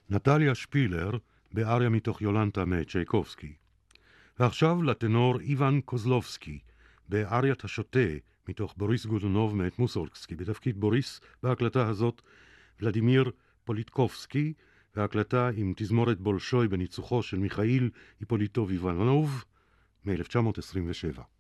נטליה שפילר באריה מתוך יולנטה מצ'ייקובסקי. ועכשיו לטנור איוון קוזלובסקי באריית השוטה מתוך בוריס גודונוב מאת מוסורגסקי. בתפקיד בוריס בהקלטה הזאת ולדימיר פוליטקובסקי, והקלטה עם תזמורת בולשוי בניצוחו של מיכאיל היפוליטוב איוונוב מ-1927.